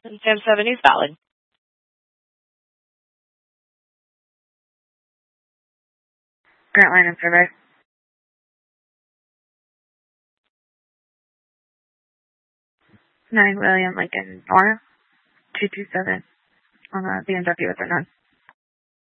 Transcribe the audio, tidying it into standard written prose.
And Sam 70 is valid. Grant Line and survey. 9 William Lincoln Nora, 227 on the BMW with a none.